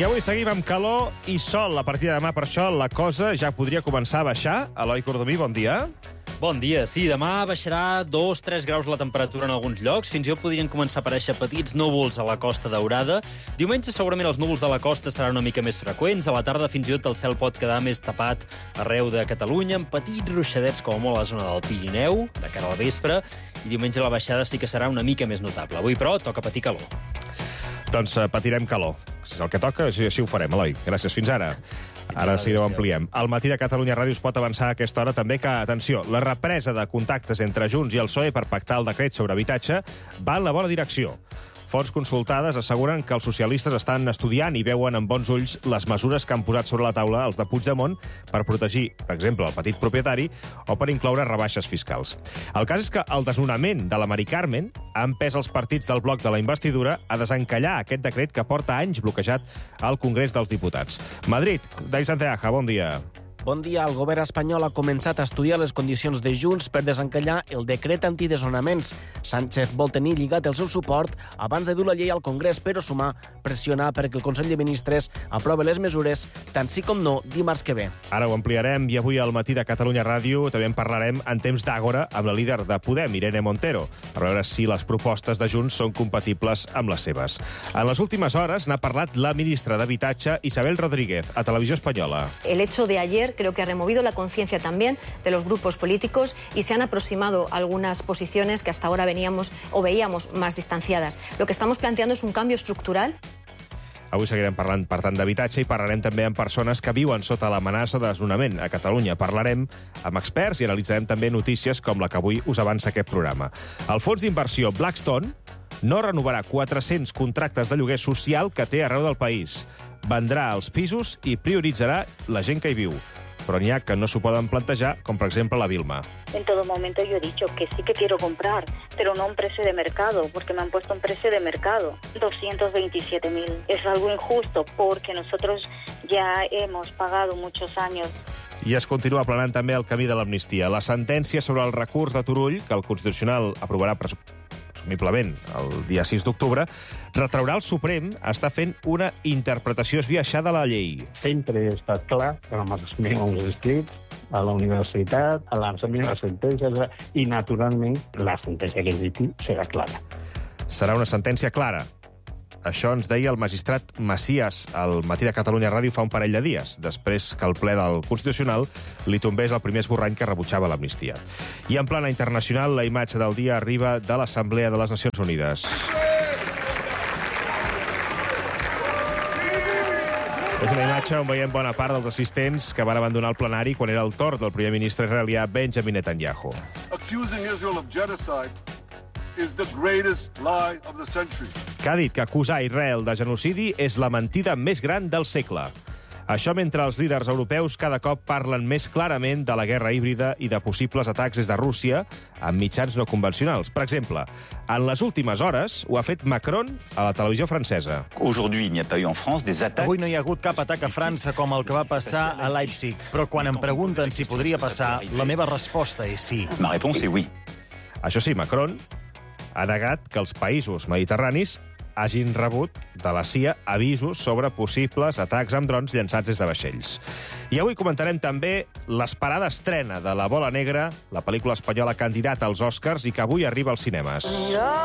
I avui seguim amb calor i sol. A partir de demà, per això, la cosa ja podria començar a baixar. Eloi Cordomí, bon dia. Bon dia. Sí, demà baixarà 2-3 graus la temperatura en alguns llocs. Fins i tot podrien començar a aparèixer petits núvols a la Costa Daurada. Diumenge segurament els núvols de la costa seran una mica més freqüents. A la tarda fins i tot el cel pot quedar més tapat arreu de Catalunya, amb petits ruixadets com a molt a la zona del Pirineu, de cara al vespre. I diumenge la baixada sí que serà una mica més notable. Avui, però, toca patir calor. Doncs patirem calor. Si és el que toca, així ho farem, Eloi. Gràcies, fins ara. Ara sí que ho ampliem. Al matí de Catalunya Ràdio es pot avançar a aquesta hora també que, atenció, la represa de contactes entre Junts i el PSOE per pactar el decret sobre habitatge va en la bona direcció. Fonts consultades asseguren que els socialistes estan estudiant i veuen amb bons ulls les mesures que han posat sobre la taula els de Puigdemont per protegir, per exemple, el petit propietari o per incloure rebaixes fiscals. El cas és que el desnonament de la Mari Carmen ha empès els partits del bloc de la investidura a desencallar aquest decret que porta anys bloquejat al Congrés dels Diputats. Madrid, Dai Santeaja, bon dia. Bon dia. El govern espanyol ha començat a estudiar les condicions de Junts per desencallar el decret antidesnonaments. Sánchez vol tenir lligat el seu suport abans de dur la llei al Congrés, però sumar pressionar perquè el Consell de Ministres aprove les mesures, tant sí com no, dimarts que ve. Ara ho ampliarem i avui al matí de Catalunya Ràdio també en parlarem en temps d'àgora amb la líder de Podem, Irene Montero, per veure si les propostes de Junts són compatibles amb les seves. En les últimes hores n'ha parlat la ministra d'Habitatge, Isabel Rodríguez, a Televisió Espanyola. El hecho de ayer creo que ha removido la conciencia también de los grupos políticos y se han aproximado algunas posiciones que hasta ahora veíamos más distanciadas. Lo que estamos planteando es un cambio estructural. Avui seguirem parlant, per tant, d'habitatge i parlarem també amb persones que viuen sota l'amenaça de desnonament a Catalunya. Parlarem amb experts i analitzarem també notícies com la que avui us avança aquest programa. El fons d'inversió Blackstone no renovarà 400 contractes de lloguer social que té arreu del país. Vendrà els pisos i prioritzarà la gent que hi viu. Però n'hi ha que no s'ho poden plantejar, com per exemple la Vilma. En todo momento yo he dicho que sí que quiero comprar, pero no a un precio de mercado, porque me han puesto un precio de mercado, 227.000. Es algo injusto, porque nosotros ya hemos pagado muchos años. I es continua aplanant també el camí de l'amnistia. La sentència sobre el recurs de Turull, que el Constitucional aprovarà presumiblement el dia 6 d'octubre, retraurà al Suprem està fent una interpretació esbiaixada de la llei. Sempre he estat clar que amb els meus escrits a la universitat, a les meves sentències, i naturalment la sentència que he dit serà clara. Serà una sentència clara. Això ens deia el magistrat Macias al matí de Catalunya Ràdio fa un parell de dies, després que el ple del Constitucional li tombés el primer esborrany que rebutjava l'amnistia. I en plana internacional, la imatge del dia arriba de l'Assemblea de les Nacions Unides. És una imatge on veiem bona part dels assistents que van abandonar el plenari quan era el torn del primer ministre israelià Benjamin Netanyahu. Accusing Israel of genocide is the greatest lie of the century. Que ha dit que acusar Israel de genocidi és la mentida més gran del segle. Això mentre els líders europeus cada cop parlen més clarament de la guerra híbrida i de possibles atacs des de Rússia amb mitjans no convencionals. Per exemple, en les últimes hores ho ha fet Macron a la televisió francesa. Avui no hi ha hagut cap atac a França com el que va passar a Leipzig, però quan em pregunten si podria passar, la meva resposta és sí. Ma réponse est oui. Això sí, Macron ha negat que els països mediterranis hagin rebut de la CIA avisos sobre possibles atacs amb drons llançats des de vaixells. I avui comentarem també l'esperada estrena de La Bola Negra, la pel·lícula espanyola candidata als Oscars i que avui arriba als cinemes.